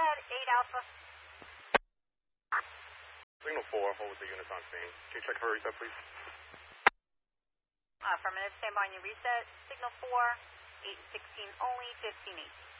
ahead, 8 Alpha. Signal 4, hold with the units on scene. Can you check for a reset, please? Affirmative, stand by on your reset. Signal 4, 816 only, 15-8.